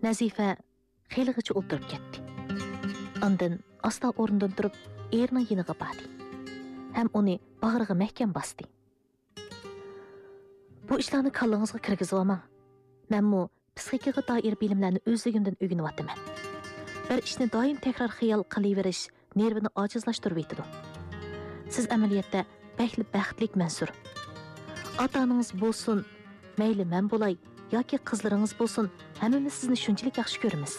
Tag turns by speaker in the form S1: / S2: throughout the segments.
S1: Nazifa xeylig'icha o'tirib ketdi. Ondan asta o'rnidan turib, erining yeniga bordi. Ham uni bag'riga mahkam bosdi. Bu ishlarni kallangizga kirgizib olmang. Menmu psixikaga doir bilimlarni o'zligimdan o'rganyapman. Bir ishni doim takror xiyol qilaverish nervini ojizlashtirib etadi. Siz amaliyotda bakli baxtlik Mansur. Ota-onangiz bo'lsin, mayli men bo'lay yoki qizlaringiz bo'lsin, hammamiz sizni shunchalik yaxshi ko'ramiz.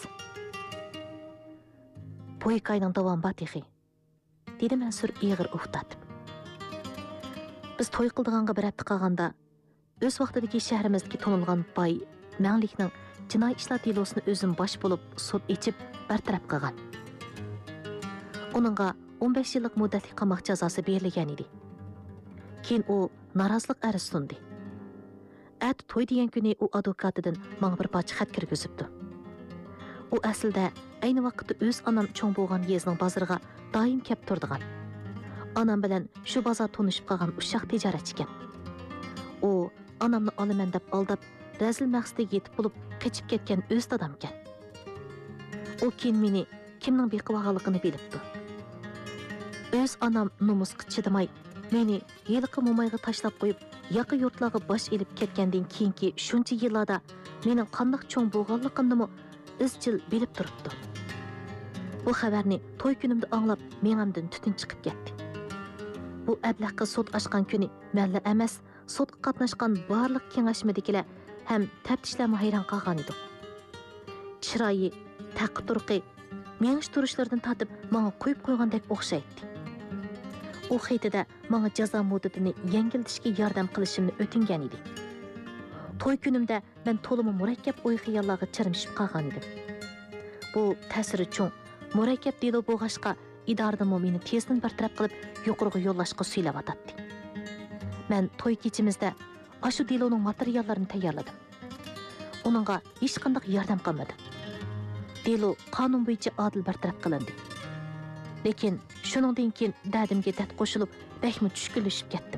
S1: Bu hikoyaning davomi bor texi, dedi Mansur ig'ir uftatib. Biz to'y qildiganga bir hafta qolganda o'z vaqtidagi shahrimizdagi tonilgan boy Manglikning jinoiy ishlar delosini o'zim bosh bo'lib sud echib bartaraf qilgan. Uningga 15 yillik muddatli qamoq jazosi berilgan edi. Keyin u norozilik arz sundi. At to'y degan kuni u advokatidan menga bir parcha xat kirgizibdi. U aslida ayni vaqtda o'z onam cho'ng bo'lgan yezning bozoriga doim kelib turdigan. Onam bilan shu bozor tunishib qolgan ushaq tijoratchi ekan. U onamni olaman deb aldab, razil maqsadiga yetib bo'lib qochib ketgan o'z dadam ekan. U keyin meni kimning beqib olganligini bilibdi. O'z onam nomusga chidamay, meni yiliqi mo'mayga tashlab qo'yib, yaqi yurtlarga bosh elib ketgandan keyingi shuncha yillarda mening qanday cho'ng bo'lganligimni izchil bilib turibdi. Bu xabarni to'y kunimda anglab, menimdan tutun chiqib ketdi. Bu ablaqqa sud ochgan kuni malla emas, sudga qatnashgan barliq kengashmadikilar ham taftishlarga hayron qolgan edi. Chiroyi, taqturqi, menish turishlardan tatib, menga qo'yib qo'ygandek o'xshaydi. U xeytida menga jazo muddatini yengiltishga yordam qilishimni o'tingan edi. To'y kunimda men to'limi murakkab o'y xiyollarga chirmishib qolgan edim. Bu ta'siri cho'ng, murakkab delo bo'g'ashqa idorada meni tezdan bartaraf qilib yuqoriga yo'llashga suylab atadi. Men to'y kechimizda ashu deloning materiallarini tayyorladim. Uningga hech qanday yordam qilmadim. Delo qonun bo'yicha adil bartaraf qilindi. Lekin shuningdan keyin dadimga dad qo'shilib, bakmi tushkunlashib ketdim.